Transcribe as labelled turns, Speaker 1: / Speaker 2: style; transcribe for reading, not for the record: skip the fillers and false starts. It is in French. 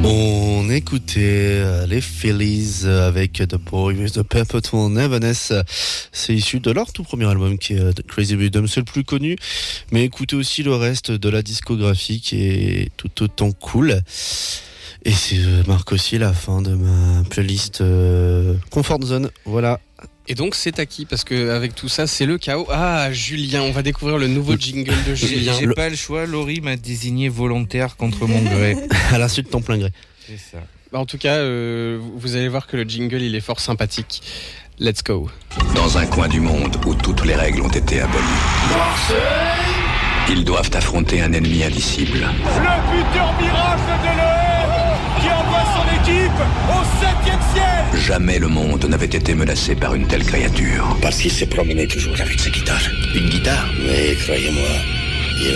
Speaker 1: On écoutait les Phillies avec The Boy with the Perpetual Neverness. C'est issu de leur tout premier album qui est Crazy Rhythm, c'est le plus connu. Mais écoutez aussi le reste de la discographie qui est tout autant cool. Et c'est marque aussi la fin de ma playlist Comfort Zone. Voilà.
Speaker 2: Et donc c'est à qui ? Parce qu'avec tout ça, c'est le chaos. Ah, Julien, on va découvrir le nouveau jingle de Julien.
Speaker 3: J'ai pas le choix, Laurie m'a désigné volontaire contre mon gré.
Speaker 1: À l'insu de ton plein gré.
Speaker 3: C'est ça.
Speaker 2: En tout cas, vous allez voir que le jingle, il est fort sympathique. Let's go.
Speaker 4: Dans un coin du monde où toutes les règles ont été abolies, ils doivent affronter un ennemi indicible.
Speaker 5: Le buteur miracle de l'OM qui envoie son équipe au 7e ciel.
Speaker 4: Jamais le monde n'avait été menacé par une telle créature.
Speaker 6: Parce qu'il s'est promené toujours avec sa guitare.
Speaker 4: Une guitare ?
Speaker 6: Mais croyez-moi,